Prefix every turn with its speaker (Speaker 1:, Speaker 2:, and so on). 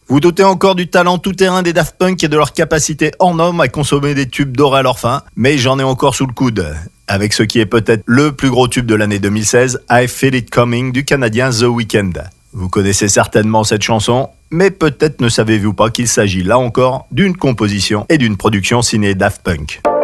Speaker 1: Vous doutez encore du talent tout-terrain des Daft Punk et de leur capacité hors norme à consommer des tubes dorés à leur fin, mais j'en ai encore sous le coude. Avec ce qui est peut-être le plus gros tube de l'année 2016, I Feel It Coming du Canadien The Weeknd. Vous connaissez certainement cette chanson, mais peut-être ne savez-vous pas qu'il s'agit là encore d'une composition et d'une production signée Daft Punk.